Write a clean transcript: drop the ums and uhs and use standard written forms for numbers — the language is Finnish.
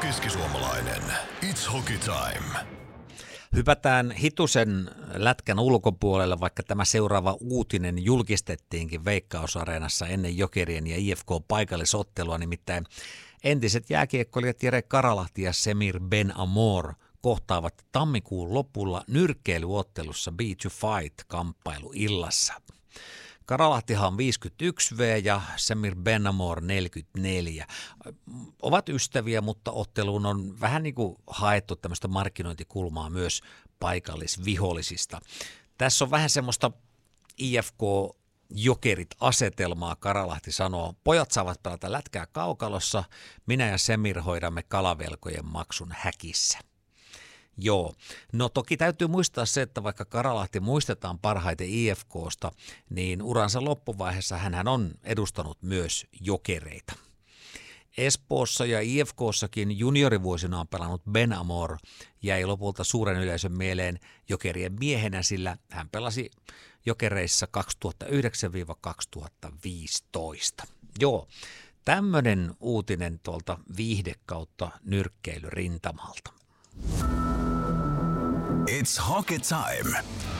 keskisuomalainen. It's hockey time. Hypätään hitusen lätkän ulkopuolelle, vaikka tämä seuraava uutinen julkistettiinkin Veikkaus-areenassa ennen Jokerien ja IFK-paikallisottelua, nimittäin entiset jääkiekkoilijat Jere Karalahti ja Semir Ben Amour kohtaavat tammikuun lopulla nyrkkeilyottelussa Beat to Fight-kamppailuillassa. Karalahtihan on 51V ja Semir Ben Amour 44. Ovat ystäviä, mutta otteluun on vähän niin kuin haettu tämmöistä markkinointikulmaa myös paikallisvihollisista. Tässä on vähän semmoista IFK-jokerit-asetelmaa. Karalahti sanoo, pojat saavat pelata lätkää kaukalossa, minä ja Semir hoidamme kalavelkojen maksun häkissä. Joo, no toki täytyy muistaa se, että vaikka Karalahti muistetaan parhaiten IFK:sta, niin uransa loppuvaiheessa hänhän on edustanut myös jokereita. Espoossa ja IFK:ssakin juniorivuosina on pelannut Ben Amour, jäi lopulta suuren yleisön mieleen jokerien miehenä, sillä hän pelasi jokereissa 2009-2015. Joo, tämmöinen uutinen tuolta viihde kautta nyrkkeilyrintamalta. It's hockey time.